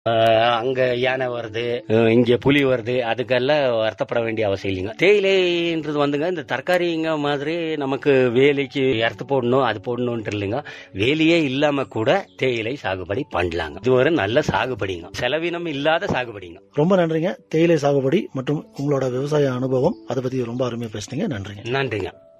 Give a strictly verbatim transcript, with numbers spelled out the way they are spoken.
ஆஹ் அங்க யானை வருது, அஹ் இங்க புலி வருது, அதுக்கெல்லாம் வருத்தப்பட வேண்டிய அவசியம் இல்லைங்க. தேயிலைன்றது வந்துங்க இந்த தற்காலிக மாதிரி நமக்கு வேலிக்கு அறுத்து போடணும் அது போடணும்னு இல்லைங்க. வேலியே இல்லாம கூட தேயிலை சாகுபடி பண்ணலாங்க. இது ஒரு நல்ல சாகுபடிங்க, செலவினம் இல்லாத சாகுபடிங்க. ரொம்ப நன்றிங்க. தேயிலை சாகுபடி மற்றும் உங்களோட விவசாய அனுபவம் அதை பத்தி ரொம்ப அருமையா பேசுனீங்க. நன்றிங்க. நன்றிங்க.